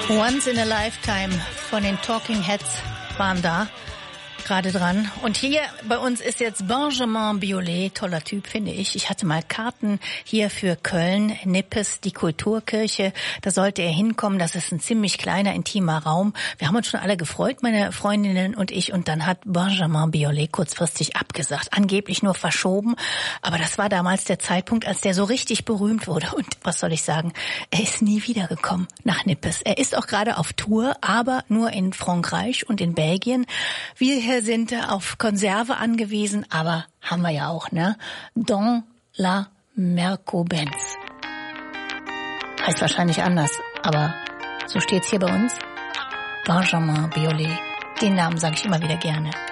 Once in a Lifetime von den Talking Heads waren da gerade dran. Und hier bei uns ist jetzt Benjamin Biolay, toller Typ, finde ich. Ich hatte mal Karten hier für Köln, Nippes, die Kulturkirche. Da sollte er hinkommen. Das ist ein ziemlich kleiner, intimer Raum. Wir haben uns schon alle gefreut, meine Freundinnen und ich. Und dann hat Benjamin Biolay kurzfristig abgesagt. Angeblich nur verschoben. Aber das war damals der Zeitpunkt, als der so richtig berühmt wurde. Und was soll ich sagen? Er ist nie wiedergekommen nach Nippes. Er ist auch gerade auf Tour, aber nur in Frankreich und in Belgien. Wir hier sind auf Konserve angewiesen, aber haben wir ja auch, ne? Dans la Merco-Benz. Heißt wahrscheinlich anders, aber so steht's hier bei uns. Benjamin Biolay. Den Namen sage ich immer wieder gerne.